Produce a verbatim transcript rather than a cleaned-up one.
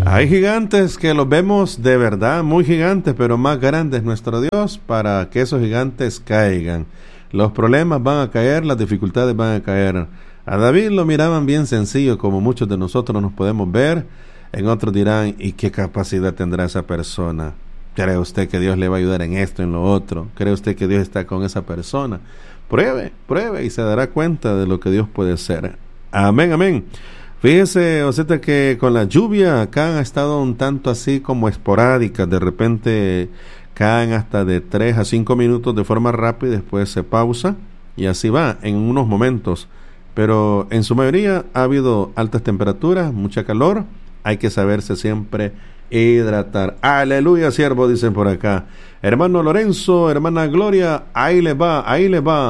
Hay gigantes que los vemos de verdad muy gigantes, pero más grande es nuestro Dios para que esos gigantes caigan. Los problemas van a caer, las dificultades van a caer. A David lo miraban bien sencillo, como muchos de nosotros nos podemos ver. En otros dirán, ¿y qué capacidad tendrá esa persona? ¿Cree usted que Dios le va a ayudar en esto, en lo otro? ¿Cree usted que Dios está con esa persona? Pruebe, pruebe y se dará cuenta de lo que Dios puede ser. Amén, amén. Fíjese, Oseta, que con la lluvia acá ha estado un tanto así como esporádica. De repente caen hasta de tres a cinco minutos de forma rápida, después se pausa y así va en unos momentos. Pero en su mayoría ha habido altas temperaturas, mucha calor. Hay que saberse siempre hidratar. Aleluya, siervo, dicen por acá. Hermano Lorenzo, hermana Gloria, ahí le va, ahí le va.